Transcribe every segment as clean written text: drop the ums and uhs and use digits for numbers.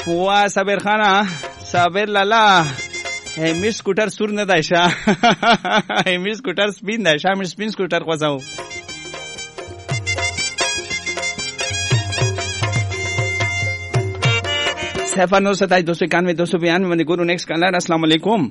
وا صابر خانه صابر لالا همیر سکوتر سور نه دایشه همیر سکوتر سپین دایشه همیر سپین سکوتر خواسته 0972291 باندې ګورو نیکسټ کالر السلام علیکم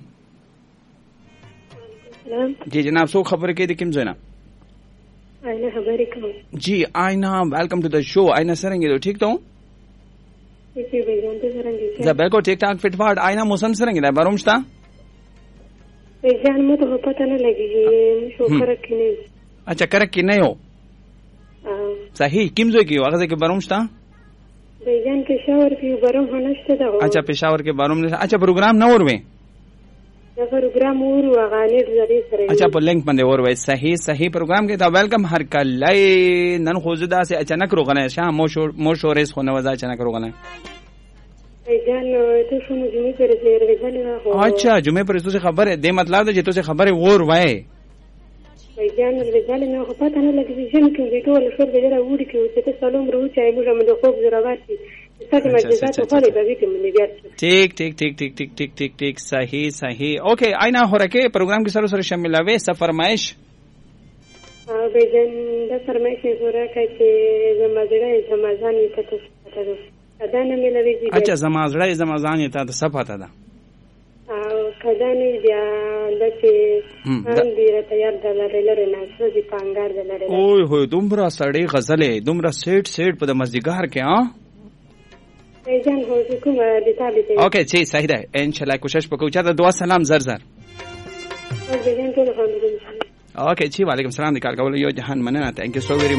جی جناب سو خبر کې د کوم ځای نه آینه خبرې کوم جی آینه ویلکم ټو د شو آینه څنګه ٹھیک ته چې به ځان ته څنګه دا بالکل ټیک ټاک فټ فاټ آینه موسم څنګه دی بارم شتا ځان مو ته پته نه لګي شو فرق کې نه اچھا کرک کې نه یو صحیح کوم ځای کې هغه کې بارم شتا ځان کې شاور کې بارم هنشته دا اچھا پېښور کې بارم نه اچھا پروګرام نه وروي دا پروګرام ورو غانې زری سره اچھا په لینک باندې وروي صحیح صحیح پروګرام کې دا ویلکم هر کله نن خو زدا سه اچانک روغنه شاه مو شوريس خو نه وځه اچانک روغنه جان ته شنو جمعې پر زیرغه اچھا جمعې پر څه خبره دې مطلب ده چې ته خبره ور وای جان الرجال نه خو پته نه لګي چې کوم دې ټول شور دې راوړي کې چې سلام ورو چې موږ هم د خوب زراواتي څنګه مجازات په لري به کې مونږ بیا ٹھیک ٹھیک ٹھیک ٹھیک ٹھیک ٹھیک ٹھیک ٹھیک صحیح صحیح اوکے آئینہ هورکه پروگرام کې سره سره شامل اوي څه فرمایش به جن د فرمایش هورکه چې زمازړې زمازان ته تاسو ادا نه ملوي دي اچھا زمازړې زمازان ته تاسو پته ده کدا نه بیا دته هم دې تیار د لري نه څه دي پانګار د لري اوه هو دومره سړی غزلې دومره سیټ په د مزدګار کې ها جان هو کوم د تابع اوکے جی صحیح ده ان شاء الله کوشش وکړو چې دا دعا سلام زر اوکے جی وعلیکم السلام د کار کولو یو جهان مننه ثانک یو سو